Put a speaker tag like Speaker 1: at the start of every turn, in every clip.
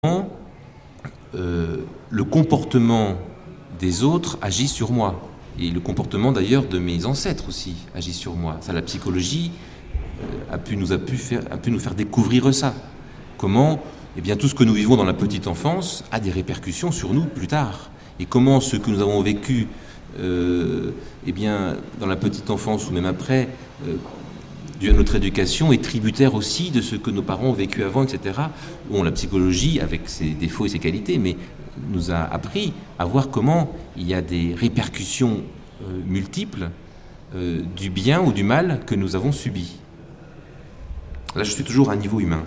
Speaker 1: le comportement des autres agit sur moi. Et le comportement d'ailleurs de mes ancêtres aussi agit sur moi. Ça, la psychologie a pu nous faire découvrir ça. Comment tout ce que nous vivons dans la petite enfance a des répercussions sur nous plus tard. Et comment ce que nous avons vécu dans la petite enfance ou même après, dû à notre éducation, est tributaire aussi de ce que nos parents ont vécu avant, etc. Bon, la psychologie, avec ses défauts et ses qualités, mais nous a appris à voir comment il y a des répercussions multiples du bien ou du mal que nous avons subi. Là, je suis toujours à un niveau humain.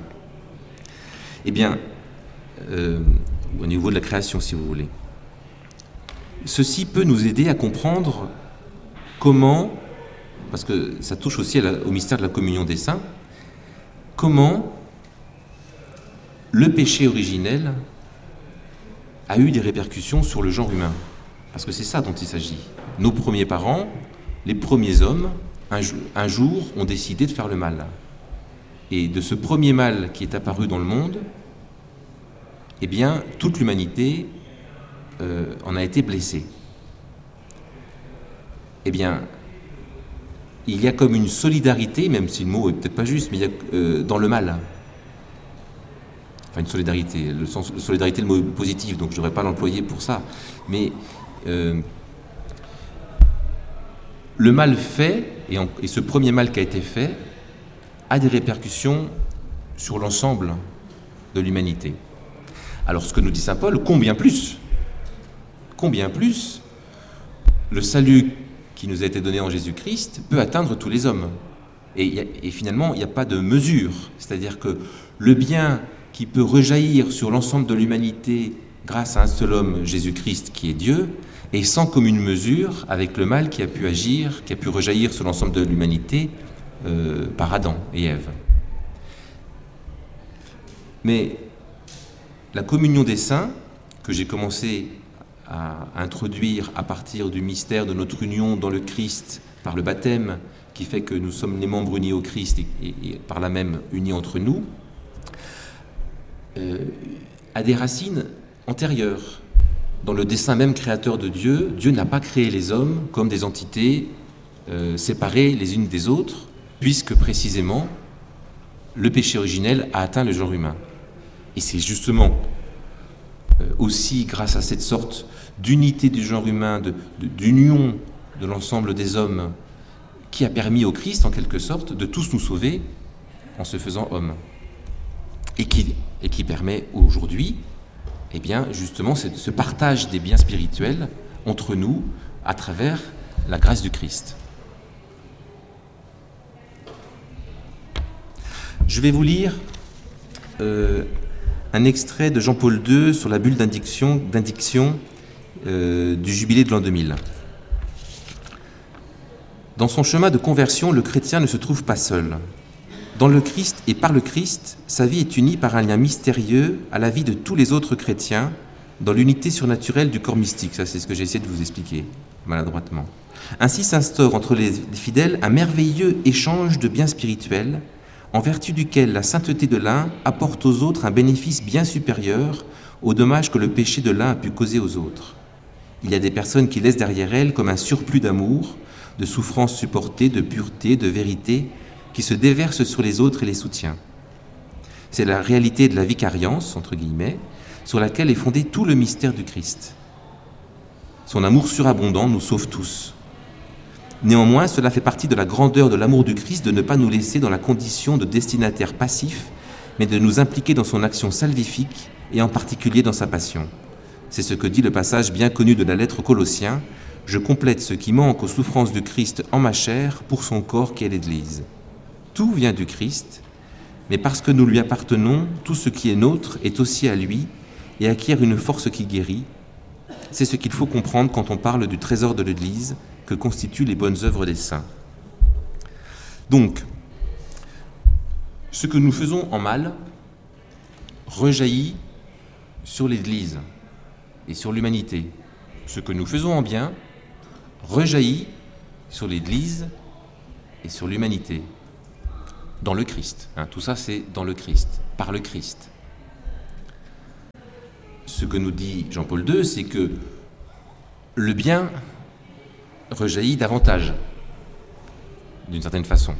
Speaker 1: Au niveau de la création, si vous voulez. Ceci peut nous aider à comprendre comment, parce que ça touche aussi au mystère de la communion des saints, comment le péché originel a eu des répercussions sur le genre humain. Parce que c'est ça dont il s'agit. Nos premiers parents, les premiers hommes, un jour ont décidé de faire le mal. Et de ce premier mal qui est apparu dans le monde, toute l'humanité en a été blessée. Il y a comme une solidarité, même si le mot est peut-être pas juste, mais il y a dans le mal. Enfin, une solidarité, solidarité, le mot positif, donc je ne devrais pas l'employer pour ça. Mais le mal fait, et ce premier mal qui a été fait, a des répercussions sur l'ensemble de l'humanité. Alors, ce que nous dit saint Paul, combien plus le salut qui nous a été donné en Jésus-Christ peut atteindre tous les hommes. Et finalement, il n'y a pas de mesure. C'est-à-dire que le bien qui peut rejaillir sur l'ensemble de l'humanité grâce à un seul homme, Jésus-Christ, qui est Dieu, est sans commune mesure avec le mal qui a pu agir, qui a pu rejaillir sur l'ensemble de l'humanité par Adam et Ève. Mais la communion des saints, que j'ai commencé à introduire à partir du mystère de notre union dans le Christ par le baptême, qui fait que nous sommes les membres unis au Christ et par là même unis entre nous, a des racines antérieures. Dans le dessein même créateur de Dieu, Dieu n'a pas créé les hommes comme des entités séparées les unes des autres, puisque précisément le péché originel a atteint le genre humain. Et c'est justement aussi grâce à cette sorte d'unité du genre humain, d'union de l'ensemble des hommes, qui a permis au Christ, en quelque sorte, de tous nous sauver en se faisant homme. Et qui permet aujourd'hui, justement, ce partage des biens spirituels entre nous à travers la grâce du Christ. Je vais vous lire un extrait de Jean-Paul II sur la bulle d'indiction du jubilé de l'an 2000. Dans son chemin de conversion, le chrétien ne se trouve pas seul. Dans le Christ et par le Christ, sa vie est unie par un lien mystérieux à la vie de tous les autres chrétiens, dans l'unité surnaturelle du corps mystique. Ça, c'est ce que j'ai essayé de vous expliquer, maladroitement. Ainsi s'instaure entre les fidèles un merveilleux échange de biens spirituels, en vertu duquel la sainteté de l'un apporte aux autres un bénéfice bien supérieur aux dommages que le péché de l'un a pu causer aux autres. Il y a des personnes qui laissent derrière elles comme un surplus d'amour, de souffrances supportées, de pureté, de vérité, qui se déverse sur les autres et les soutient. C'est la réalité de la vicariance, entre guillemets, sur laquelle est fondé tout le mystère du Christ. Son amour surabondant nous sauve tous. Néanmoins, cela fait partie de la grandeur de l'amour du Christ de ne pas nous laisser dans la condition de destinataire passif, mais de nous impliquer dans son action salvifique et en particulier dans sa passion. C'est ce que dit le passage bien connu de la lettre aux Colossiens : « Je complète ce qui manque aux souffrances du Christ en ma chair pour son corps qui est l'Église. » Tout vient du Christ, mais parce que nous lui appartenons, tout ce qui est nôtre est aussi à lui et acquiert une force qui guérit. C'est ce qu'il faut comprendre quand on parle du trésor de l'Église que constituent les bonnes œuvres des saints. Donc, ce que nous faisons en mal rejaillit sur l'Église et sur l'humanité. Ce que nous faisons en bien rejaillit sur l'Église et sur l'humanité. Dans le Christ. Tout ça, c'est dans le Christ, par le Christ. ce que nous dit Jean-Paul II, c'est que le bien rejaillit davantage, d'une certaine façon.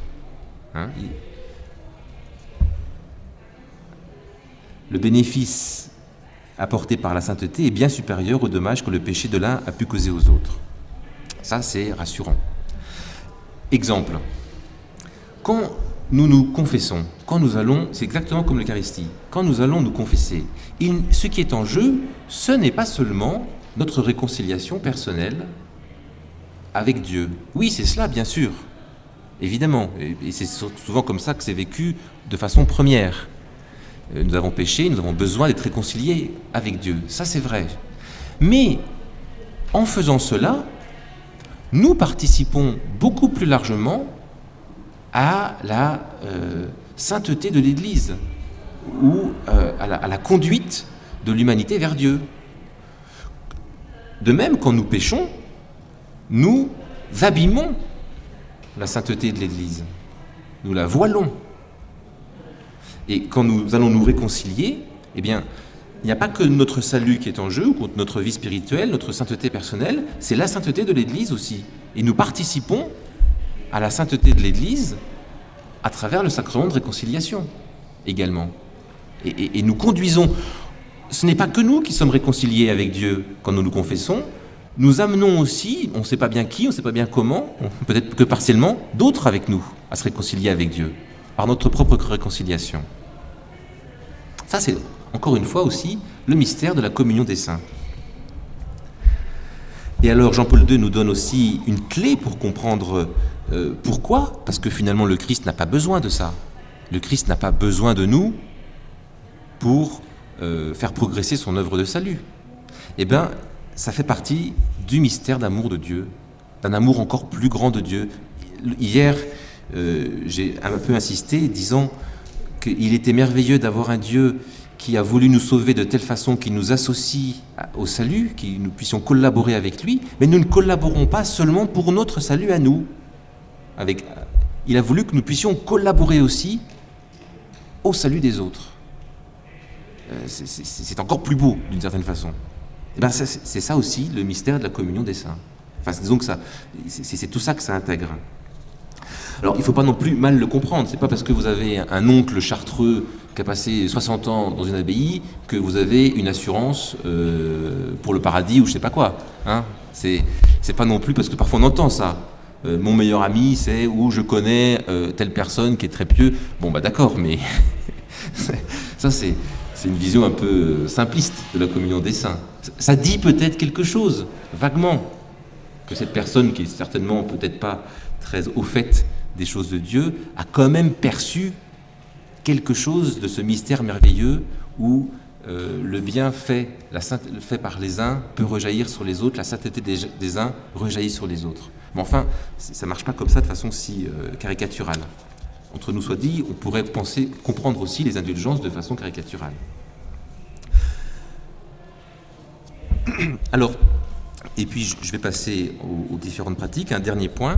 Speaker 1: Le bénéfice apporté par la sainteté est bien supérieur au dommage que le péché de l'un a pu causer aux autres. Ça, c'est rassurant. Exemple. Quand nous nous confessons, quand nous allons, c'est exactement comme l'Eucharistie, quand nous allons nous confesser, ce qui est en jeu, ce n'est pas seulement notre réconciliation personnelle avec Dieu. Oui, c'est cela, bien sûr, évidemment, et c'est souvent comme ça que c'est vécu de façon première. Nous avons péché, nous avons besoin d'être réconciliés avec Dieu, ça c'est vrai. Mais en faisant cela, nous participons beaucoup plus largement à la sainteté de l'Église ou à la conduite de l'humanité vers Dieu. De même, quand nous péchons, nous abîmons la sainteté de l'Église, nous la voilons. Et quand nous allons nous réconcilier, eh bien, il n'y a pas que notre salut qui est en jeu, ou notre vie spirituelle, notre sainteté personnelle, c'est la sainteté de l'Église aussi. Et nous participons à la sainteté de l'Église à travers le sacrement de réconciliation également. Et nous conduisons, ce n'est pas que nous qui sommes réconciliés avec Dieu quand nous nous confessons, nous amenons aussi, on ne sait pas bien qui, on ne sait pas bien comment, peut-être que partiellement, d'autres avec nous à se réconcilier avec Dieu, par notre propre réconciliation. Ça, c'est encore une fois aussi le mystère de la communion des saints. Et alors Jean-Paul II nous donne aussi une clé pour comprendre pourquoi, parce que finalement le Christ n'a pas besoin de ça. Le Christ n'a pas besoin de nous pour faire progresser son œuvre de salut. Eh bien, ça fait partie du mystère d'amour de Dieu, d'un amour encore plus grand de Dieu. Hier, j'ai un peu insisté, disant qu'il était merveilleux d'avoir un Dieu qui a voulu nous sauver de telle façon qu'il nous associe au salut, que nous puissions collaborer avec lui, mais nous ne collaborons pas seulement pour notre salut à nous. Il a voulu que nous puissions collaborer aussi au salut des autres. C'est encore plus beau, d'une certaine façon. Et ben c'est ça aussi le mystère de la communion des saints. Enfin, disons que c'est tout ça que ça intègre. Alors, il ne faut pas non plus mal le comprendre. C'est pas parce que vous avez un oncle chartreux qui a passé 60 ans dans une abbaye que vous avez une assurance pour le paradis ou je sais pas quoi. Hein, c'est pas non plus parce que parfois on entend ça. Mon meilleur ami, c'est où je connais telle personne qui est très pieux. Bon, bah d'accord, mais ça c'est une vision un peu simpliste de la communion des saints. Ça dit peut-être quelque chose, vaguement, que cette personne qui est certainement peut-être pas très au fait des choses de Dieu, a quand même perçu quelque chose de ce mystère merveilleux où le bien fait par les uns peut rejaillir sur les autres, la sainteté des uns rejaillit sur les autres. Mais enfin, ça ne marche pas comme ça de façon si caricaturale. Entre nous soit dit, on pourrait comprendre aussi les indulgences de façon caricaturale. Alors, et puis je vais passer aux différentes pratiques. Un dernier point.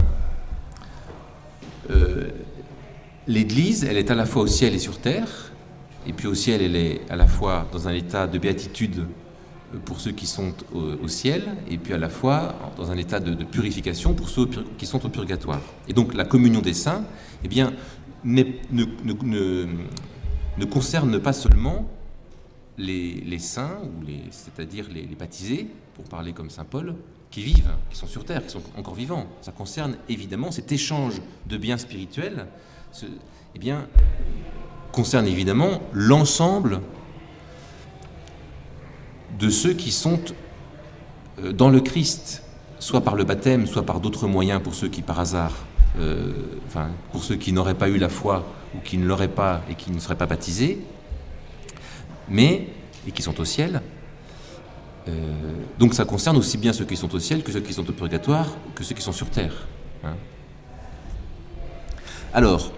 Speaker 1: L'Église, elle est à la fois au ciel et sur terre, et puis au ciel, elle est à la fois dans un état de béatitude pour ceux qui sont au ciel, et puis à la fois dans un état de purification pour ceux qui sont au purgatoire. Et donc la communion des saints, eh bien, ne concerne pas seulement les saints, c'est-à-dire les baptisés, pour parler comme saint Paul, qui vivent, qui sont sur terre, qui sont encore vivants. Ça concerne évidemment cet échange de biens spirituels, concerne évidemment l'ensemble de ceux qui sont dans le Christ, soit par le baptême, soit par d'autres moyens pour ceux qui par hasard, pour ceux qui n'auraient pas eu la foi ou qui ne l'auraient pas et qui ne seraient pas baptisés, et qui sont au ciel. Donc ça concerne aussi bien ceux qui sont au ciel que ceux qui sont au purgatoire, que ceux qui sont sur terre. Hein. Alors,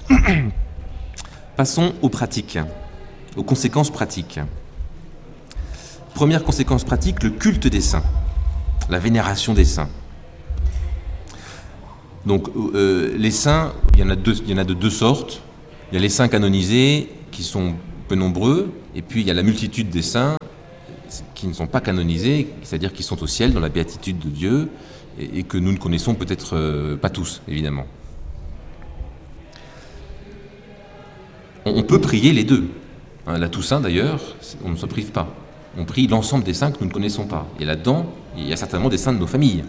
Speaker 1: passons aux pratiques, aux conséquences pratiques. Première conséquence pratique, le culte des saints, la vénération des saints. Donc les saints, il y en a de deux sortes. Il y a les saints canonisés qui sont peu nombreux, et puis il y a la multitude des saints, qui ne sont pas canonisés, c'est-à-dire qui sont au ciel, dans la béatitude de Dieu, et que nous ne connaissons peut-être pas tous, évidemment. On peut prier les deux. La Toussaint, d'ailleurs, on ne se prive pas. On prie l'ensemble des saints que nous ne connaissons pas. Et là-dedans, il y a certainement des saints de nos familles.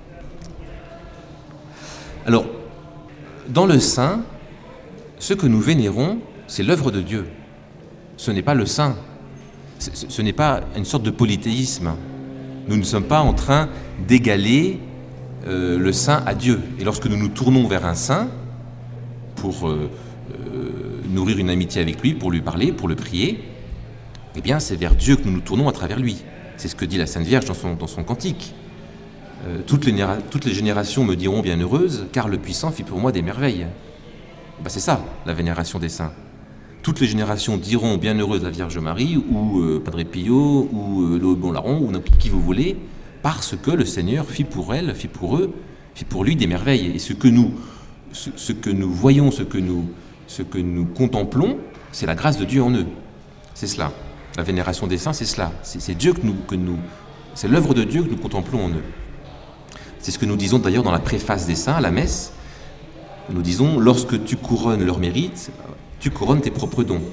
Speaker 1: Alors, dans le saint, ce que nous vénérons, c'est l'œuvre de Dieu. Ce n'est pas le saint. Ce n'est pas une sorte de polythéisme. Nous ne sommes pas en train d'égaler le saint à Dieu. Et lorsque nous nous tournons vers un saint pour nourrir une amitié avec lui, pour lui parler, pour le prier, eh bien c'est vers Dieu que nous nous tournons à travers lui. C'est ce que dit la Sainte Vierge dans son cantique. Toutes les générations me diront bienheureuse, car le puissant fit pour moi des merveilles. Ben, c'est ça, la vénération des saints. Toutes les générations diront bienheureuse la Vierge Marie, ou Padre Pio, ou Léo Bon-Larron, ou qui vous voulez, parce que le Seigneur fit pour elle, fit pour eux, fit pour lui des merveilles. Et ce que nous voyons, ce que nous contemplons, c'est la grâce de Dieu en eux. C'est cela. La vénération des saints, c'est cela. C'est Dieu c'est l'œuvre de Dieu que nous contemplons en eux. C'est ce que nous disons d'ailleurs dans la préface des saints, à la messe. Nous disons, lorsque tu couronnes leurs mérites, tu couronnes tes propres dons.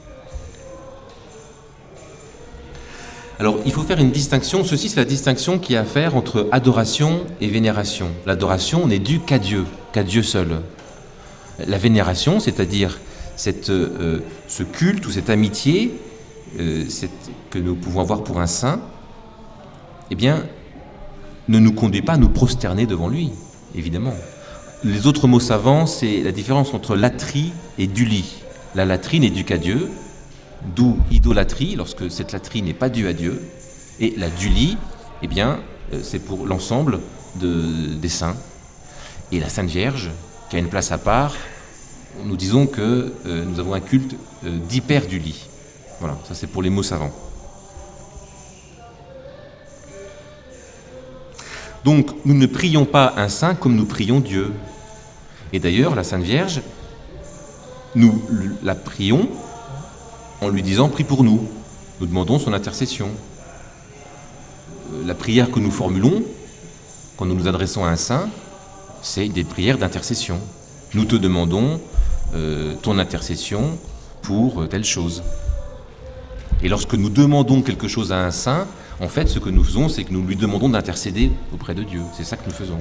Speaker 1: Alors, il faut faire une distinction. Ceci, c'est la distinction qu'il y a à faire entre adoration et vénération. L'adoration n'est due qu'à Dieu seul. La vénération, c'est-à-dire ce culte ou cette amitié que nous pouvons avoir pour un saint, eh bien, ne nous conduit pas à nous prosterner devant lui, évidemment. Les autres mots savants, c'est la différence entre latrie et dulie. La latrie n'est due qu'à Dieu, d'où idolâtrie, lorsque cette latrie n'est pas due à Dieu, et la dulie, eh bien, c'est pour l'ensemble des saints. Et la Sainte Vierge, qui a une place à part, nous disons que nous avons un culte d'hyperdulie. Voilà, ça c'est pour les mots savants. Donc, nous ne prions pas un saint comme nous prions Dieu. Et d'ailleurs, la Sainte Vierge, nous la prions en lui disant « Prie pour nous ». Nous demandons son intercession. La prière que nous formulons, quand nous nous adressons à un saint, c'est des prières d'intercession. Nous te demandons ton intercession pour telle chose. Et lorsque nous demandons quelque chose à un saint, en fait, ce que nous faisons, c'est que nous lui demandons d'intercéder auprès de Dieu. C'est ça que nous faisons.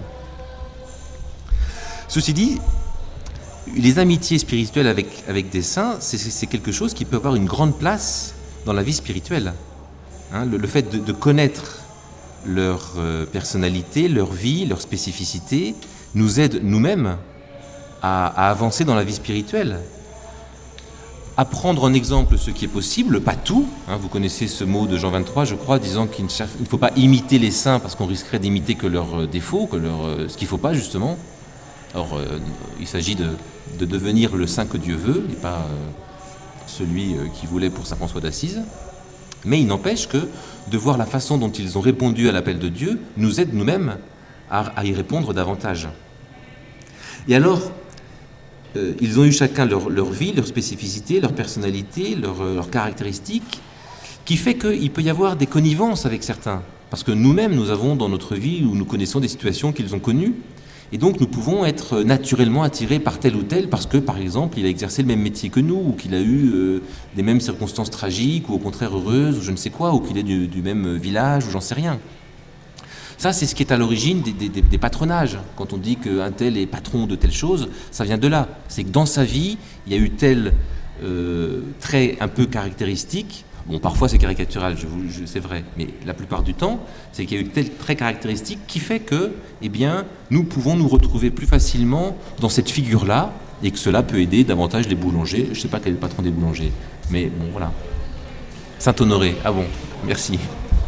Speaker 1: Ceci dit, les amitiés spirituelles avec des saints, c'est quelque chose qui peut avoir une grande place dans la vie spirituelle. Hein, le fait de connaître leur personnalité, leur vie, leur spécificité, nous aide nous-mêmes à avancer dans la vie spirituelle. À prendre en exemple ce qui est possible, pas tout. Hein, vous connaissez ce mot de Jean 23, je crois, disant qu'il ne faut pas imiter les saints parce qu'on risquerait d'imiter que leurs défauts, ce qu'il ne faut pas justement. Or, il s'agit de devenir le saint que Dieu veut, et pas celui qu'il voulait pour saint François d'Assise. Mais il n'empêche que de voir la façon dont ils ont répondu à l'appel de Dieu nous aide nous-mêmes à y répondre davantage. Et alors, ils ont eu chacun leur vie, leur spécificité, leur personnalité, leurs caractéristiques, qui fait qu'il peut y avoir des connivences avec certains. Parce que nous-mêmes, nous avons dans notre vie, où nous connaissons des situations qu'ils ont connues, et donc nous pouvons être naturellement attirés par tel ou tel, parce que, par exemple, il a exercé le même métier que nous, ou qu'il a eu des mêmes circonstances tragiques, ou au contraire heureuses, ou je ne sais quoi, ou qu'il est du même village, ou j'en sais rien. Ça, c'est ce qui est à l'origine des patronages. Quand on dit qu'un tel est patron de telle chose, ça vient de là. C'est que dans sa vie, il y a eu tel trait un peu caractéristique. Bon, parfois c'est caricatural, c'est vrai, mais la plupart du temps, c'est qu'il y a eu tel trait caractéristique qui fait que, eh bien, nous pouvons nous retrouver plus facilement dans cette figure-là, et que cela peut aider davantage les boulangers. Je ne sais pas quel est le patron des boulangers, mais bon, voilà. Saint-Honoré, ah bon, merci.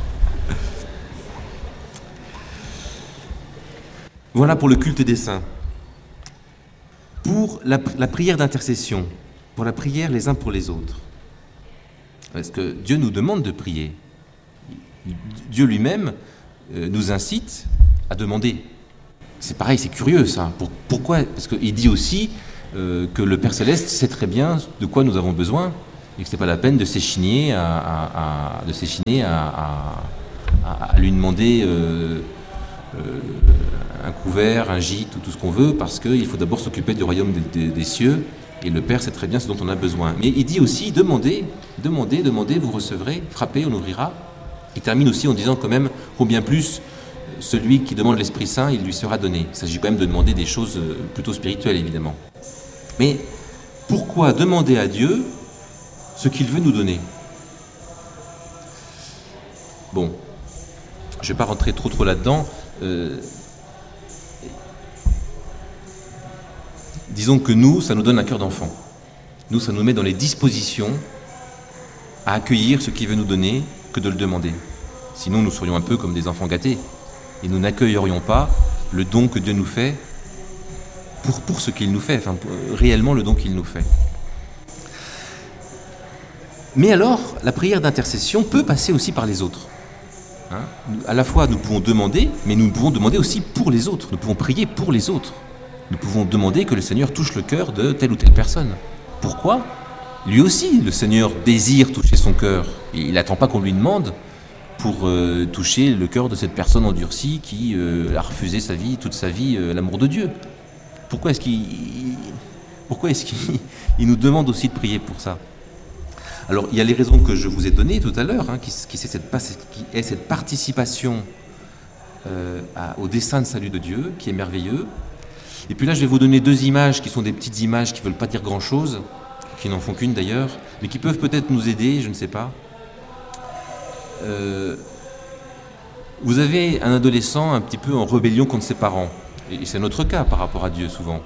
Speaker 1: Voilà pour le culte des saints. Pour la prière d'intercession, pour la prière les uns pour les autres. Parce que Dieu nous demande de prier. Dieu lui-même nous incite à demander. C'est pareil, c'est curieux ça. Pourquoi ? Parce qu'il dit aussi que le Père Céleste sait très bien de quoi nous avons besoin. et que ce n'est pas la peine de s'échiner à lui demander un couvert, un gîte ou tout ce qu'on veut, parce qu'il faut d'abord s'occuper du royaume des cieux, et le Père sait très bien ce dont on a besoin. Mais il dit aussi, demandez, vous recevrez, frappez, on ouvrira. Il termine aussi en disant quand même, combien plus celui qui demande l'Esprit Saint, il lui sera donné. Il s'agit quand même de demander des choses plutôt spirituelles, évidemment. Mais pourquoi demander à Dieu ce qu'il veut nous donner? Bon, je ne vais pas rentrer trop là-dedans. Disons que nous, ça nous donne un cœur d'enfant. Nous, ça nous met dans les dispositions à accueillir ce qu'il veut nous donner que de le demander. Sinon, nous serions un peu comme des enfants gâtés. Et nous n'accueillerions pas le don que Dieu nous fait pour ce qu'il nous fait, enfin, réellement le don qu'il nous fait. Mais alors, la prière d'intercession peut passer aussi par les autres. Hein, à la fois, nous pouvons demander, mais nous pouvons demander aussi pour les autres. Nous pouvons prier pour les autres. Nous pouvons demander que le Seigneur touche le cœur de telle ou telle personne. Pourquoi? Lui aussi, le Seigneur désire toucher son cœur. Et il n'attend pas qu'on lui demande pour toucher le cœur de cette personne endurcie qui a refusé toute sa vie, l'amour de Dieu. Pourquoi est-ce qu'il nous demande aussi de prier pour ça? Alors, il y a les raisons que je vous ai données tout à l'heure, hein, qui est cette participation au dessein de salut de Dieu, qui est merveilleux. Et puis là, je vais vous donner deux images qui sont des petites images qui ne veulent pas dire grand-chose, qui n'en font qu'une d'ailleurs, mais qui peuvent peut-être nous aider, je ne sais pas. Vous avez un adolescent un petit peu en rébellion contre ses parents, et c'est notre cas par rapport à Dieu souvent.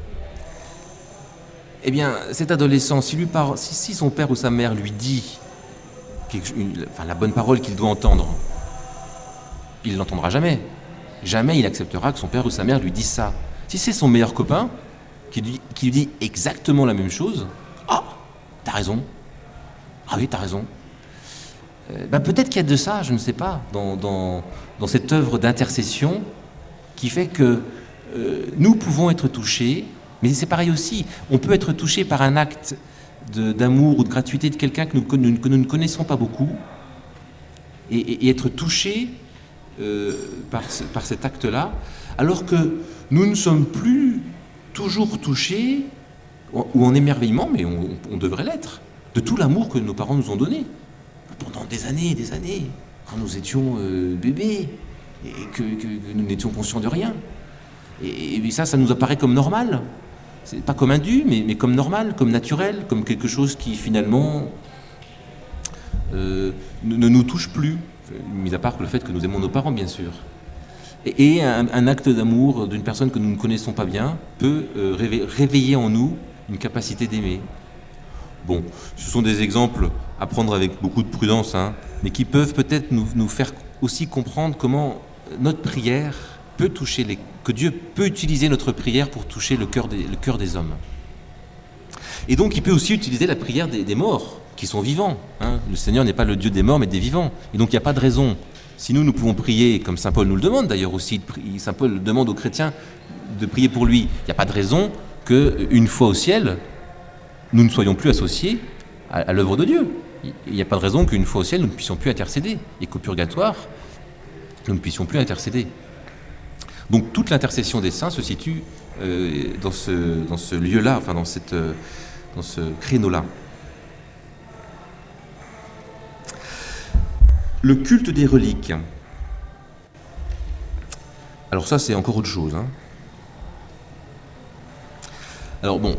Speaker 1: Eh bien, cet adolescent, si son père ou sa mère lui dit la bonne parole qu'il doit entendre, il ne l'entendra jamais. Jamais il acceptera que son père ou sa mère lui dise ça. Si c'est son meilleur copain qui lui dit exactement la même chose, « Ah, t'as raison. Ah oui, t'as raison. » Peut-être qu'il y a de ça, je ne sais pas, dans cette œuvre d'intercession qui fait que nous pouvons être touchés. Mais c'est pareil aussi, on peut être touché par un acte d'amour ou de gratuité de quelqu'un que nous ne connaissons pas beaucoup et être touché par cet acte-là, alors que nous ne sommes plus toujours touchés ou en émerveillement, mais on devrait l'être, de tout l'amour que nos parents nous ont donné pendant des années, quand nous étions bébés et que nous n'étions conscients de rien. Et ça nous apparaît comme normal. C'est pas comme un dû, mais comme normal, comme naturel, comme quelque chose qui finalement ne nous touche plus, mis à part le fait que nous aimons nos parents, bien sûr. Et un acte d'amour d'une personne que nous ne connaissons pas bien peut réveiller en nous une capacité d'aimer. Bon, ce sont des exemples à prendre avec beaucoup de prudence, hein, mais qui peuvent peut-être nous faire aussi comprendre comment notre prière peut toucher que Dieu peut utiliser notre prière pour toucher le cœur des hommes. Et donc il peut aussi utiliser la prière des morts, qui sont vivants. Hein. Le Seigneur n'est pas le Dieu des morts, mais des vivants. Et donc il n'y a pas de raison. Si nous pouvons prier, comme saint Paul nous le demande d'ailleurs aussi, saint Paul demande aux chrétiens de prier pour lui, il n'y a pas de raison qu'une fois au ciel, nous ne soyons plus associés à l'œuvre de Dieu. Il n'y a pas de raison qu'une fois au ciel, nous ne puissions plus intercéder, et qu'au purgatoire, nous ne puissions plus intercéder. Donc toute l'intercession des saints se situe dans ce lieu-là, enfin dans ce créneau-là. Le culte des reliques. Alors ça, c'est encore autre chose. Hein. Alors bon,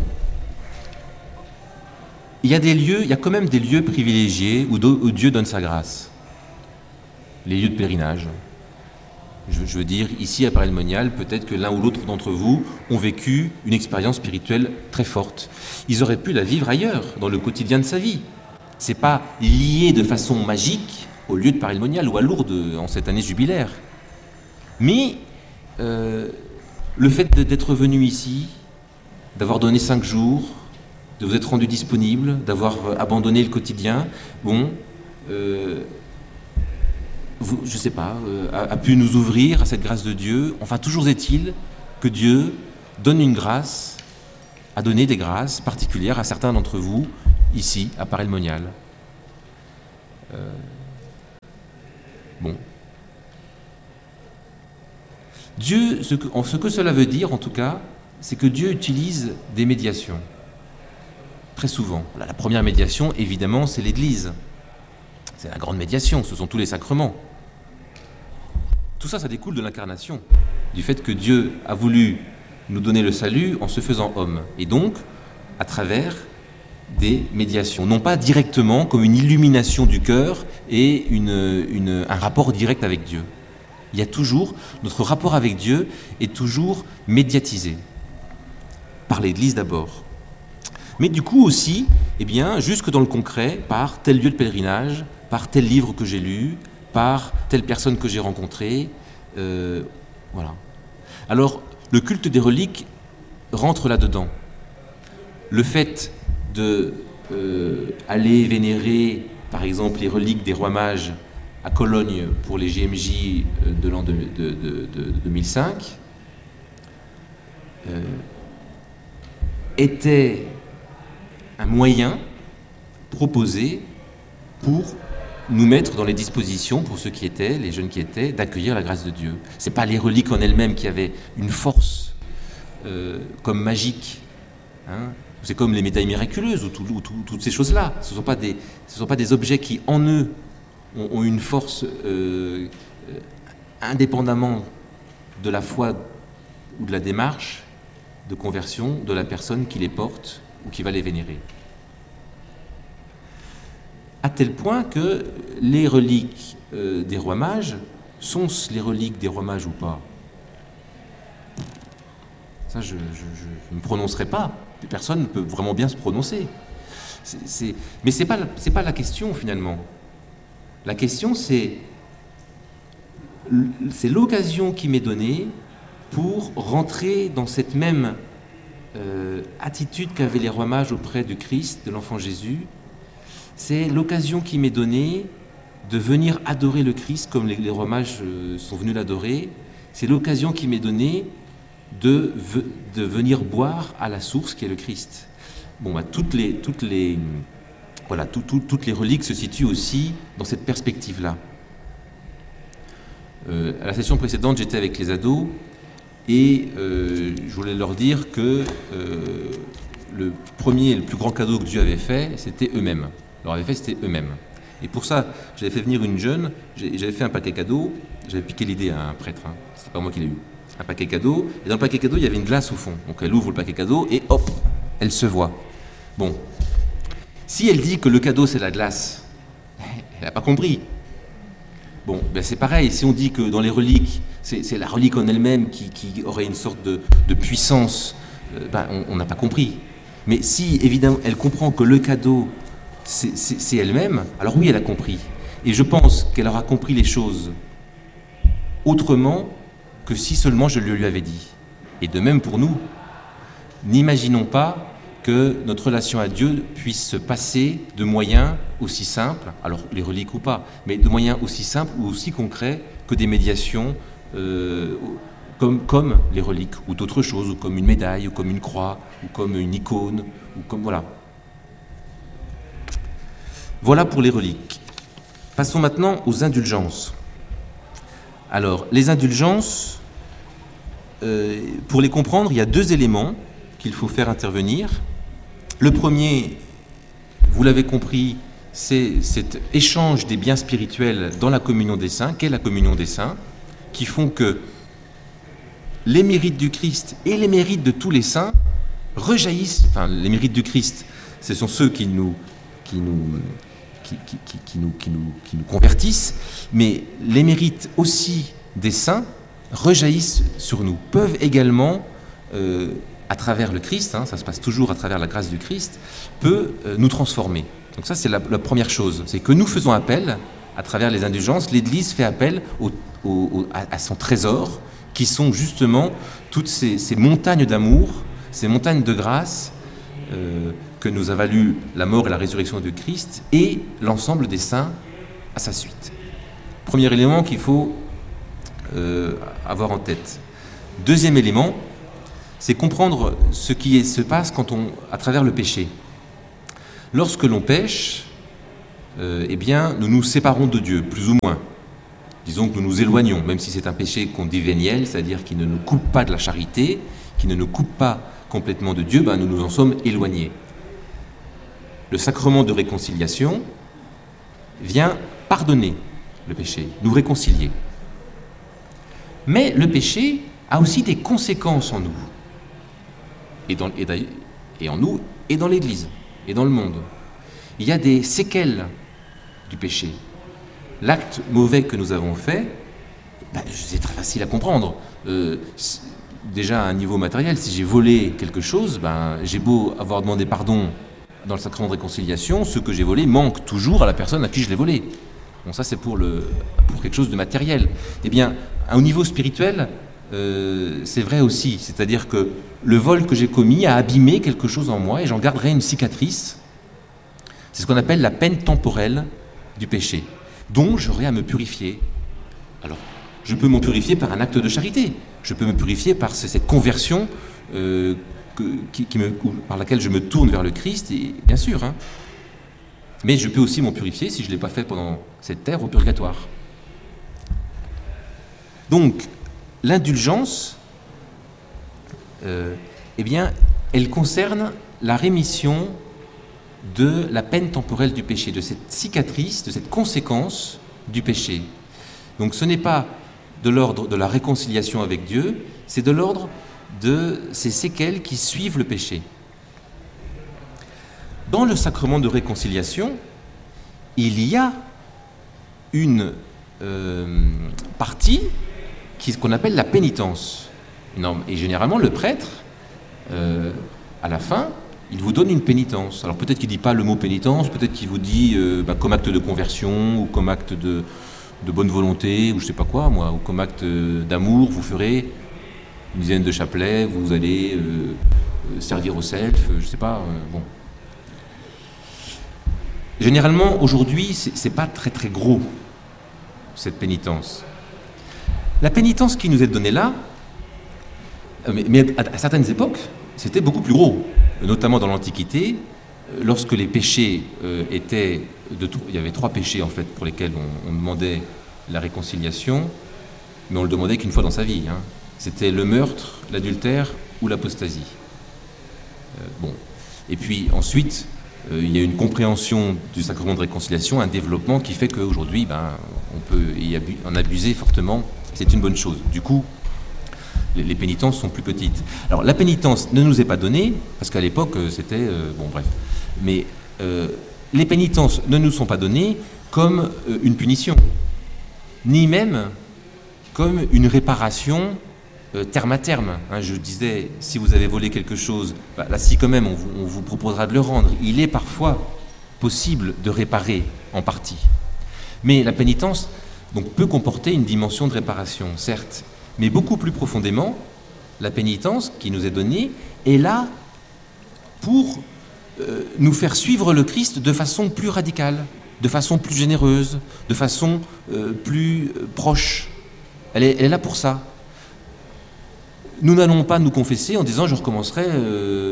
Speaker 1: il y a quand même des lieux privilégiés où Dieu donne sa grâce. Les lieux de pèlerinage. Je veux dire, ici à Paray-le-Monial, peut-être que l'un ou l'autre d'entre vous ont vécu une expérience spirituelle très forte. Ils auraient pu la vivre ailleurs, dans le quotidien de sa vie. C'est pas lié de façon magique au lieu de Paray-le-Monial ou à Lourdes en cette année jubilaire. Mais le fait d'être venu ici, d'avoir donné 5 jours, de vous être rendu disponible, d'avoir abandonné le quotidien, je ne sais pas, a pu nous ouvrir à cette grâce de Dieu. Enfin, toujours est-il que Dieu donne une grâce, a donné des grâces particulières à certains d'entre vous ici, à Paray-le-Monial. Bon. Dieu, ce que cela veut dire, en tout cas, c'est que Dieu utilise des médiations. Très souvent. La première médiation, évidemment, c'est l'Église. C'est la grande médiation, ce sont tous les sacrements. Tout ça, ça découle de l'incarnation, du fait que Dieu a voulu nous donner le salut en se faisant homme, et donc à travers des médiations, non pas directement comme une illumination du cœur et un rapport direct avec Dieu. Il y a toujours, notre rapport avec Dieu est toujours médiatisé, par l'Église d'abord. Mais du coup aussi, eh bien, jusque dans le concret, par tel lieu de pèlerinage, par tel livre que j'ai lu, par telle personne que j'ai rencontrée, voilà. Alors, le culte des reliques rentre là-dedans. Le fait d'aller vénérer, par exemple, les reliques des rois mages à Cologne pour les JMJ de l'an 2005, était un moyen proposé pour nous mettre dans les dispositions, pour ceux qui étaient, les jeunes qui étaient, d'accueillir la grâce de Dieu. Ce n'est pas les reliques en elles-mêmes qui avaient une force comme magique. Hein. C'est comme les médailles miraculeuses ou toutes ces choses-là. Ce ne sont pas des objets qui, en eux, ont une force indépendamment de la foi ou de la démarche de conversion de la personne qui les porte ou qui va les vénérer. À tel point que les reliques des rois mages, sont-ce les reliques des rois mages ou pas? Ça, je ne me prononcerai pas. Personne ne peut vraiment bien se prononcer. Mais ce n'est pas la question, finalement. La question, c'est l'occasion qui m'est donnée pour rentrer dans cette même attitude qu'avaient les rois mages auprès du Christ, de l'enfant Jésus. C'est l'occasion qui m'est donnée de venir adorer le Christ comme les rois mages sont venus l'adorer. C'est l'occasion qui m'est donnée de venir boire à la source qui est le Christ. Bon, bah, toutes les reliques se situent aussi dans cette perspective-là. À la session précédente, j'étais avec les ados et je voulais leur dire que le premier et le plus grand cadeau que Dieu avait fait, c'était eux-mêmes. C'était eux-mêmes. Et pour ça, j'avais fait venir une jeune, j'avais fait un paquet cadeau, j'avais piqué l'idée à un prêtre, hein, c'est pas moi qui l'ai eu. Un paquet cadeau, et dans le paquet cadeau, il y avait une glace au fond. Donc elle ouvre le paquet cadeau et hop, elle se voit. Bon, si elle dit que le cadeau c'est la glace, elle n'a pas compris. Bon, ben c'est pareil, si on dit que dans les reliques, c'est la relique en elle-même qui aurait une sorte de puissance, ben on n'a pas compris. Mais si, évidemment, elle comprend que le cadeau, c'est elle-même, alors oui, elle a compris. Et je pense qu'elle aura compris les choses autrement que si seulement je le lui avais dit. Et de même pour nous, n'imaginons pas que notre relation à Dieu puisse se passer de moyens aussi simples, alors les reliques ou pas, mais de moyens aussi simples ou aussi concrets que des médiations comme les reliques, ou d'autres choses, ou comme une médaille, ou comme une croix, ou comme une icône, ou comme voilà. Voilà pour les reliques. Passons maintenant aux indulgences. Alors, les indulgences, pour les comprendre, il y a deux éléments qu'il faut faire intervenir. Le premier, vous l'avez compris, c'est cet échange des biens spirituels dans la communion des saints, qu'est la communion des saints, qui font que les mérites du Christ et les mérites de tous les saints rejaillissent, enfin les mérites du Christ, ce sont ceux qui nous convertissent, mais les mérites aussi des saints rejaillissent sur nous, peuvent également, à travers le Christ, hein, ça se passe toujours à travers la grâce du Christ, peut nous transformer. Donc ça c'est la première chose, c'est que nous faisons appel, à travers les indulgences, l'Église fait appel à son trésor, qui sont justement toutes ces montagnes d'amour, ces montagnes de grâce que nous a valu la mort et la résurrection de Christ et l'ensemble des saints à sa suite. Premier élément qu'il faut avoir en tête. Deuxième élément, c'est comprendre ce qui se passe à travers le péché. lorsque l'on pêche, eh bien, nous nous séparons de Dieu, plus ou moins. Disons que nous nous éloignons, même si c'est un péché qu'on dit véniel, c'est-à-dire qui ne nous coupe pas de la charité, qui ne nous coupe pas complètement de Dieu, nous nous en sommes éloignés. Le sacrement de réconciliation vient pardonner le péché, nous réconcilier. Mais le péché a aussi des conséquences en nous, et en nous, et dans l'Église, et dans le monde. Il y a des séquelles du péché. L'acte mauvais que nous avons fait, c'est très facile à comprendre. Déjà à un niveau matériel, si j'ai volé quelque chose, j'ai beau avoir demandé pardon dans le sacrement de réconciliation, ce que j'ai volé manque toujours à la personne à qui je l'ai volé. Bon, ça c'est pour quelque chose de matériel. Eh bien, au niveau spirituel, c'est vrai aussi. C'est-à-dire que le vol que j'ai commis a abîmé quelque chose en moi et j'en garderai une cicatrice. C'est ce qu'on appelle la peine temporelle du péché, dont j'aurai à me purifier. Alors, je peux m'en purifier par un acte de charité. Je peux me purifier par cette conversion par laquelle je me tourne vers le Christ, et, bien sûr. Mais je peux aussi m'en purifier si je ne l'ai pas fait pendant cette terre au purgatoire. Donc, l'indulgence, elle concerne la rémission de la peine temporelle du péché, de cette cicatrice, de cette conséquence du péché. Donc ce n'est pas de l'ordre de la réconciliation avec Dieu, c'est de l'ordre de ces séquelles qui suivent le péché. Dans le sacrement de réconciliation, il y a une partie qu'on appelle la pénitence. Et généralement, le prêtre, à la fin, il vous donne une pénitence. Alors peut-être qu'il ne dit pas le mot pénitence, peut-être qu'il vous dit comme acte de conversion, ou comme acte de bonne volonté, ou je ne sais pas quoi, moi, ou comme acte d'amour, vous ferez une dizaine de chapelets, vous allez servir au self, je ne sais pas, bon. Généralement, aujourd'hui, c'est pas très très gros, cette pénitence. La pénitence qui nous est donnée là, mais à certaines époques, c'était beaucoup plus gros, notamment dans l'Antiquité, lorsque les péchés étaient... il y avait 3 péchés en fait pour lesquels on demandait la réconciliation, mais on le demandait qu'une fois dans sa vie. C'était le meurtre, l'adultère ou l'apostasie. Et puis ensuite, il y a une compréhension du sacrement de réconciliation, un développement qui fait qu'aujourd'hui, on peut en abuser fortement. C'est une bonne chose. Du coup, les pénitences sont plus petites. Alors la pénitence ne nous est pas donnée, parce qu'à l'époque c'était... Mais les pénitences ne nous sont pas données comme une punition, ni même comme une réparation terme à terme. Je disais, si vous avez volé quelque chose, là si quand même on vous proposera de le rendre. Il est parfois possible de réparer en partie. Mais la pénitence peut comporter une dimension de réparation, certes, mais beaucoup plus profondément, la pénitence qui nous est donnée est là pour nous faire suivre le Christ de façon plus radicale, de façon plus généreuse, de façon plus proche. Elle est là pour ça. Nous n'allons pas nous confesser en disant « je recommencerai demain ».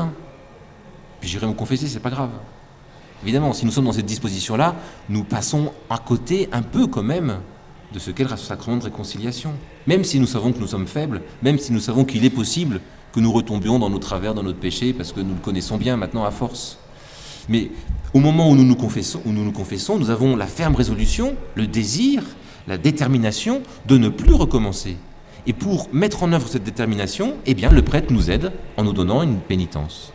Speaker 1: Puis j'irai me confesser, c'est pas grave. Évidemment, si nous sommes dans cette disposition-là, nous passons à côté un peu quand même de ce qu'est le sacrement de réconciliation. Même si nous savons que nous sommes faibles, même si nous savons qu'il est possible que nous retombions dans nos travers, dans notre péché, parce que nous le connaissons bien maintenant à force. Mais au moment où nous nous confessons, nous avons la ferme résolution, le désir, la détermination de ne plus recommencer. Et pour mettre en œuvre cette détermination, le prêtre nous aide en nous donnant une pénitence.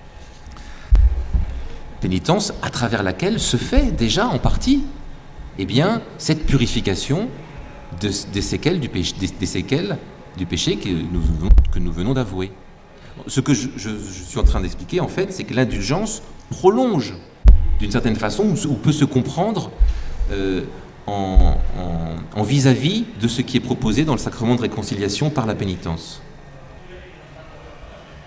Speaker 1: Pénitence à travers laquelle se fait déjà en partie cette purification des séquelles du péché que nous venons d'avouer. Ce que je suis en train d'expliquer, en fait, c'est que l'indulgence prolonge, d'une certaine façon, ou peut se comprendre en vis-à-vis de ce qui est proposé dans le sacrement de réconciliation par la pénitence. Comment ?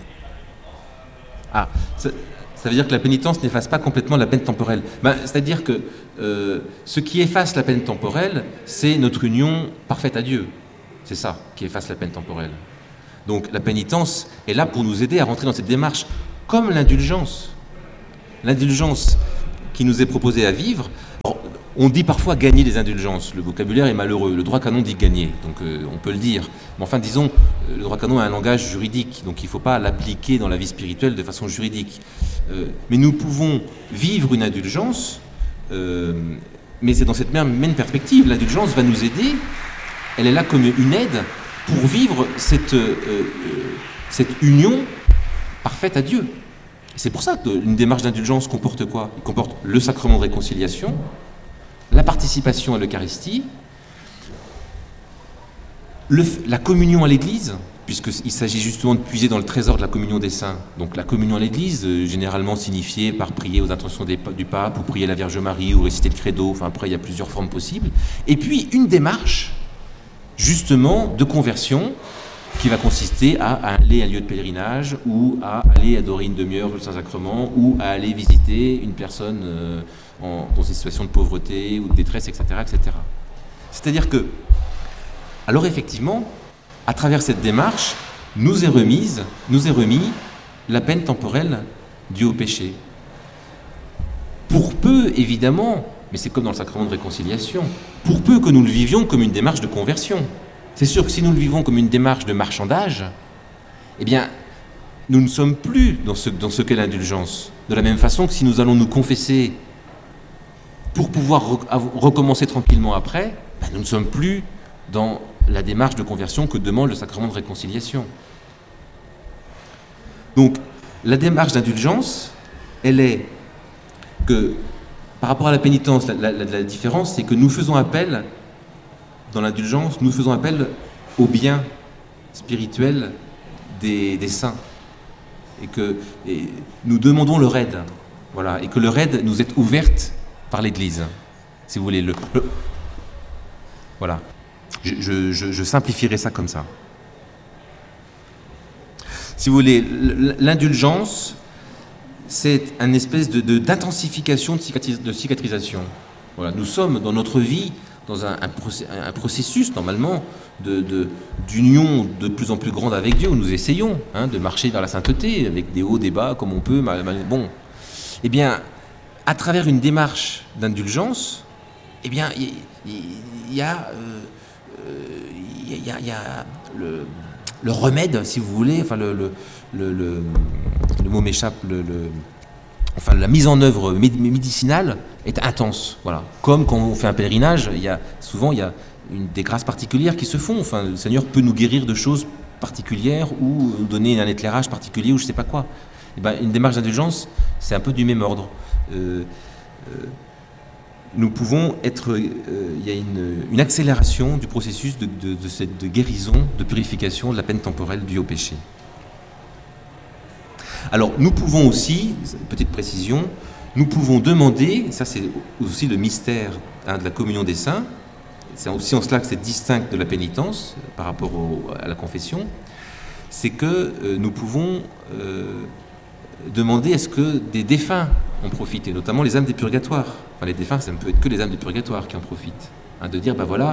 Speaker 1: Ça veut dire que la pénitence n'efface pas complètement la peine temporelle. C'est-à-dire que ce qui efface la peine temporelle, c'est notre union parfaite à Dieu. C'est ça qui efface la peine temporelle. Donc la pénitence est là pour nous aider à rentrer dans cette démarche. comme l'indulgence. L'indulgence qui nous est proposée à vivre. Alors, on dit parfois gagner des indulgences. Le vocabulaire est malheureux. Le droit canon dit gagner, donc on peut le dire. Mais enfin, disons, le droit canon a un langage juridique, donc il ne faut pas l'appliquer dans la vie spirituelle de façon juridique. Mais nous pouvons vivre une indulgence, mais c'est dans cette même perspective. L'indulgence va nous aider. Elle est là comme une aide pour vivre cette union parfaite à Dieu. C'est pour ça qu'une démarche d'indulgence comporte quoi? Il comporte le sacrement de réconciliation, la participation à l'Eucharistie, la communion à l'Église, puisqu'il s'agit justement de puiser dans le trésor de la communion des saints. Donc la communion à l'Église, généralement signifiée par prier aux intentions du pape, ou prier la Vierge Marie, ou réciter le credo, enfin après il y a plusieurs formes possibles. Et puis une démarche, justement, de conversion, qui va consister à aller à un lieu de pèlerinage, ou à aller adorer une demi-heure le Saint-Sacrement, ou à aller visiter une personne dans une situation de pauvreté ou de détresse, etc. etc. C'est-à-dire que, alors effectivement, à travers cette démarche, nous est remis la peine temporelle due au péché. Pour peu, évidemment, mais c'est comme dans le sacrement de réconciliation, pour peu que nous le vivions comme une démarche de conversion. C'est sûr que si nous le vivons comme une démarche de marchandage, eh bien, nous ne sommes plus dans ce qu'est l'indulgence. De la même façon que si nous allons nous confesser pour pouvoir recommencer tranquillement après, ben, nous ne sommes plus dans la démarche de conversion que demande le sacrement de réconciliation. Donc, la démarche d'indulgence, elle est que, par rapport à la pénitence, la différence, c'est que nous faisons appel, dans l'indulgence, nous faisons appel au bien spirituel des saints. Et nous demandons leur aide. Voilà, et que leur aide nous est ouverte par l'Église. Si vous voulez, voilà. Je simplifierai ça comme ça. Si vous voulez, l'indulgence, c'est une espèce d'intensification de cicatrisation. Voilà, nous sommes dans notre vie dans un processus, normalement, d'union de plus en plus grande avec Dieu, où nous essayons de marcher vers la sainteté, avec des hauts, des bas, comme on peut. Bon. Eh bien, à travers une démarche d'indulgence, eh bien, il y a le remède, si vous voulez, enfin le mot m'échappe, enfin la mise en œuvre médicinale est intense, voilà. Comme quand on fait un pèlerinage, souvent il y a des grâces particulières qui se font. Enfin, le Seigneur peut nous guérir de choses particulières ou nous donner un éclairage particulier ou je sais pas quoi. Et ben, une démarche d'indulgence, c'est un peu du même ordre. Nous pouvons être, il y a une accélération du processus de guérison, de purification de la peine temporelle due au péché. Alors, nous pouvons aussi, petite précision, nous pouvons demander, ça c'est aussi le mystère de la communion des saints, c'est aussi en cela que c'est distinct de la pénitence par rapport à la confession, c'est que nous pouvons demander est-ce que des défunts en profitent, et notamment les âmes des purgatoires. Enfin, les défunts, ça ne peut être que les âmes des purgatoires qui en profitent. De dire, ben voilà,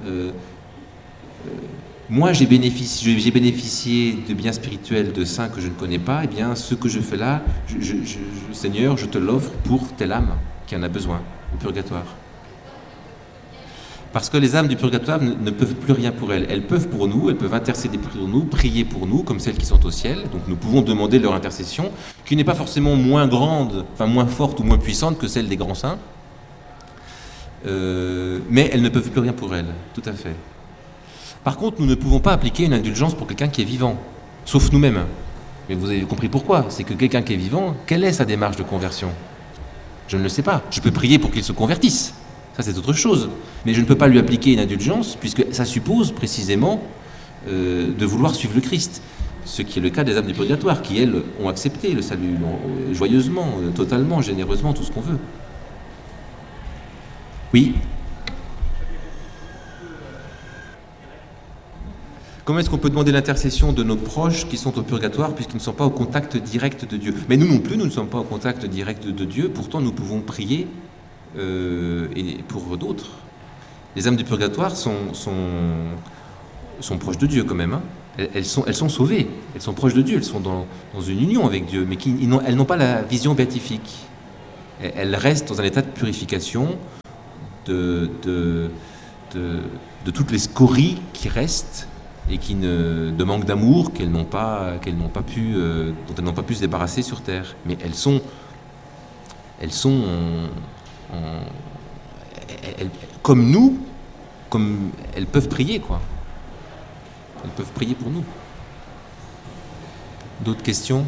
Speaker 1: moi j'ai bénéficié de biens spirituels de saints que je ne connais pas, et bien ce que je fais là, Seigneur, je te l'offre pour telle âme qui en a besoin, au purgatoire. Parce que les âmes du purgatoire ne peuvent plus rien pour elles. Elles peuvent pour nous, elles peuvent intercéder pour nous, prier pour nous, comme celles qui sont au ciel. Donc nous pouvons demander leur intercession, qui n'est pas forcément moins grande, enfin moins forte ou moins puissante que celle des grands saints. Mais elles ne peuvent plus rien pour elles, tout à fait. Par contre, nous ne pouvons pas appliquer une indulgence pour quelqu'un qui est vivant, sauf nous-mêmes. Mais vous avez compris pourquoi. C'est que quelqu'un qui est vivant, quelle est sa démarche de conversion? Je ne le sais pas. Je peux prier pour qu'il se convertisse. Ça, c'est autre chose. Mais je ne peux pas lui appliquer une indulgence, puisque ça suppose précisément de vouloir suivre le Christ. Ce qui est le cas des âmes du purgatoire, qui, elles, ont accepté le salut joyeusement, totalement, généreusement, tout ce qu'on veut. Oui. Comment est-ce qu'on peut demander l'intercession de nos proches qui sont au purgatoire puisqu'ils ne sont pas au contact direct de Dieu? Mais nous non plus, nous ne sommes pas au contact direct de Dieu, pourtant nous pouvons prier et pour d'autres. Les âmes du purgatoire sont proches de Dieu quand même. elles sont sauvées, elles sont proches de Dieu, elles sont dans une union avec Dieu, mais elles n'ont pas la vision béatifique. Elles restent dans un état de purification de toutes les scories qui restent et de manque d'amour dont elles n'ont pas pu se débarrasser sur terre. Mais comme nous, comme elles peuvent prier, quoi. Elles peuvent prier pour nous. D'autres questions?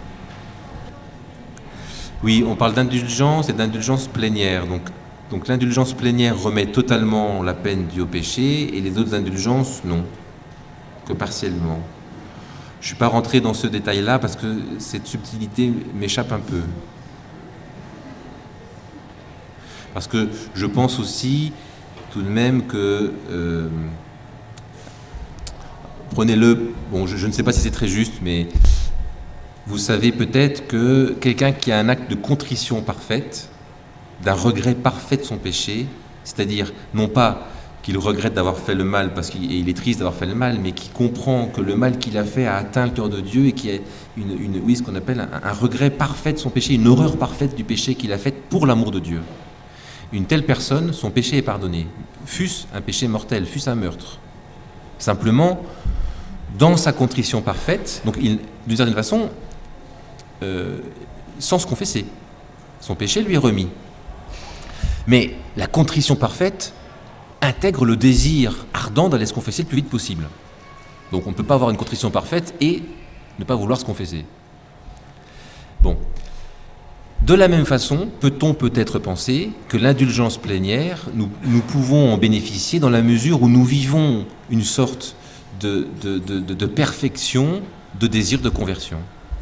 Speaker 1: Oui, on parle d'indulgence et d'indulgence plénière. Donc l'indulgence plénière remet totalement la peine due au péché et les autres indulgences, non, que partiellement. Je ne suis pas rentré dans ce détail-là parce que cette subtilité m'échappe un peu. Parce que je pense aussi tout de même que... prenez-le, bon, je ne sais pas si c'est très juste, mais vous savez peut-être que quelqu'un qui a un acte de contrition parfaite, d'un regret parfait de son péché, c'est-à-dire non pas qu'il regrette d'avoir fait le mal parce qu'il est triste d'avoir fait le mal, mais qui comprend que le mal qu'il a fait a atteint le cœur de Dieu et qui a oui, ce qu'on appelle un regret parfait de son péché, une horreur parfaite du péché qu'il a fait pour l'amour de Dieu. Une telle personne, son péché est pardonné, fût-ce un péché mortel, fût-ce un meurtre. Simplement, dans sa contrition parfaite, donc d'une certaine façon, sans se confesser, son péché lui est remis. Mais la contrition parfaite intègre le désir ardent d'aller se confesser le plus vite possible. Donc on ne peut pas avoir une contrition parfaite et ne pas vouloir se confesser. Bon. De la même façon, peut-on peut-être penser que l'indulgence plénière, nous pouvons en bénéficier dans la mesure où nous vivons une sorte de perfection, de désir de conversion.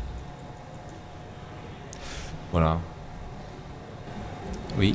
Speaker 1: Voilà. Oui.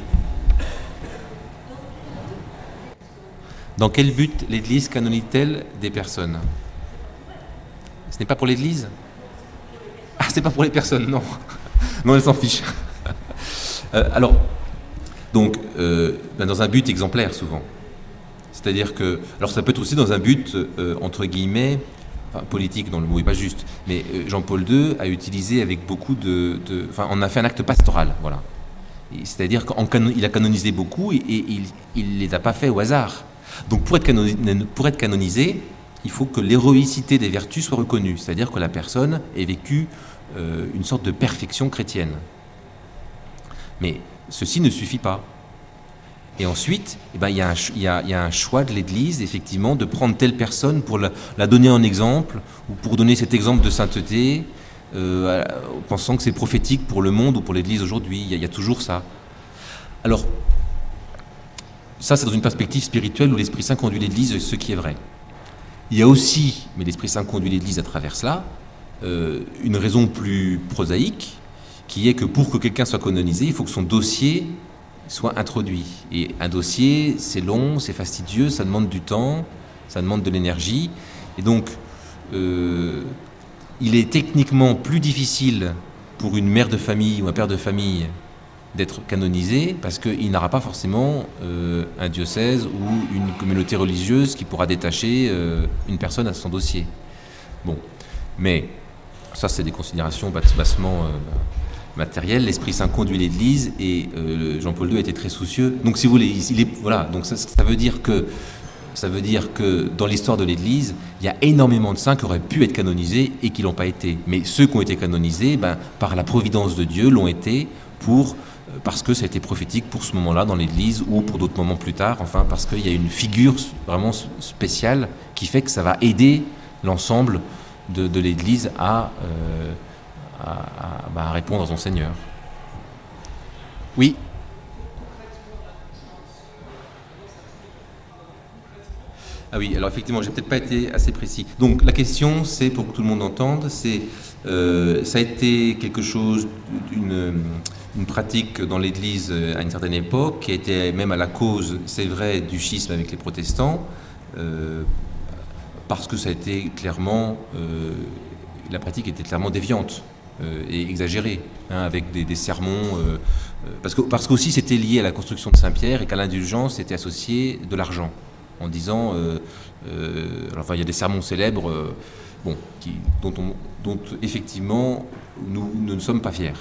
Speaker 1: Dans quel but l'Église canonise-t-elle des personnes? Ce n'est pas pour l'Église? Ah, c'est pas pour les personnes, non. Non, elle s'en fiche. Alors, donc, dans un but exemplaire, souvent. C'est-à-dire que... Alors, ça peut être aussi dans un but, entre guillemets, enfin, politique, dont le mot n'est pas juste, mais Jean-Paul II a utilisé avec beaucoup enfin, on a fait un acte pastoral, voilà. C'est-à-dire qu'il a canonisé beaucoup et il ne les a pas fait au hasard. Donc pour être canonisé, il faut que l'héroïcité des vertus soit reconnue, c'est-à-dire que la personne ait vécu une sorte de perfection chrétienne. Mais ceci ne suffit pas. Et ensuite, eh ben, il y a un choix de l'Église, effectivement, de prendre telle personne pour la donner en exemple, ou pour donner cet exemple de sainteté, pensant que c'est prophétique pour le monde ou pour l'Église aujourd'hui. Il y a toujours ça. Alors, ça, c'est dans une perspective spirituelle où l'Esprit Saint conduit l'Église, ce qui est vrai. Il y a aussi, mais l'Esprit Saint conduit l'Église à travers cela, une raison plus prosaïque, qui est que pour que quelqu'un soit canonisé, il faut que son dossier soit introduit. Et un dossier, c'est long, c'est fastidieux, ça demande du temps, ça demande de l'énergie. Et donc, il est techniquement plus difficile pour une mère de famille ou un père de famille d'être canonisé parce qu'il n'aura pas forcément un diocèse ou une communauté religieuse qui pourra détacher une personne à son dossier. Bon, mais ça c'est des considérations bassement matérielles. L'Esprit Saint conduit l'Église et Jean-Paul II a été très soucieux. Donc si vous voulez, voilà. Donc ça veut dire que dans l'histoire de l'Église, il y a énormément de saints qui auraient pu être canonisés et qui l'ont pas été. Mais ceux qui ont été canonisés, par la providence de Dieu, l'ont été parce que ça a été prophétique pour ce moment-là dans l'Église ou pour d'autres moments plus tard, enfin parce qu'il y a une figure vraiment spéciale qui fait que ça va aider l'ensemble de l'Église à répondre à son Seigneur. Oui. Ah oui, alors effectivement, j'ai peut-être pas été assez précis. Donc la question, c'est, pour que tout le monde entende, c'est ça a été quelque chose une pratique dans l'Église à une certaine époque, qui était même à la cause, c'est vrai, du schisme avec les protestants, parce que ça a été clairement, la pratique était clairement déviante et exagérée, hein, avec des sermons, parce qu'aussi c'était lié à la construction de Saint-Pierre et qu'à l'indulgence c'était associé de l'argent. en disant, enfin il y a des sermons célèbres, dont effectivement nous ne sommes pas fiers.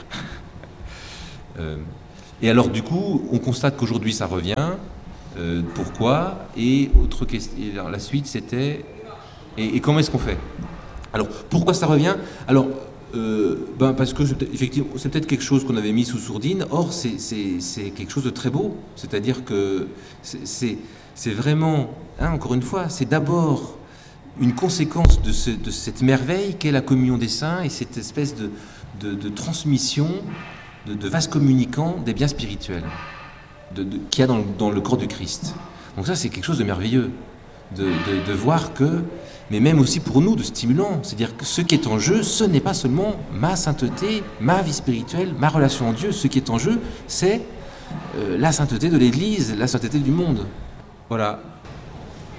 Speaker 1: Et alors du coup, on constate qu'aujourd'hui ça revient. Pourquoi? Et autre question, et alors, la suite c'était, et comment est-ce qu'on fait? Alors pourquoi ça revient? Alors parce que effectivement, c'est peut-être quelque chose qu'on avait mis sous sourdine. Or, c'est quelque chose de très beau. C'est-à-dire que c'est vraiment, hein, encore une fois, c'est d'abord une conséquence de cette merveille qu'est la communion des saints et cette espèce de transmission, de vase communicant des biens spirituels qu'il y a dans le corps du Christ. Donc ça, c'est quelque chose de merveilleux, de voir que, mais même aussi pour nous, de stimulant. C'est-à-dire que ce qui est en jeu, ce n'est pas seulement ma sainteté, ma vie spirituelle, ma relation à Dieu. Ce qui est en jeu, c'est la sainteté de l'Église, la sainteté du monde. Voilà.